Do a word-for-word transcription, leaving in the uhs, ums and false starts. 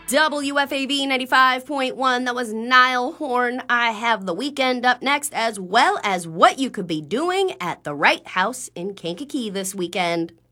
W F A B ninety-five point one, that was Niall Horn. I have the weekend up next, as well as what you could be doing at the Wright House in Kankakee this weekend.